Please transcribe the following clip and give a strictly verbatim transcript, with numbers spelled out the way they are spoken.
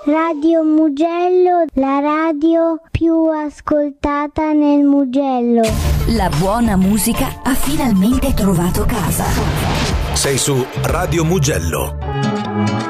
Radio Mugello, la radio più ascoltata nel Mugello. La buona musica ha finalmente trovato casa. Sei su Radio Mugello.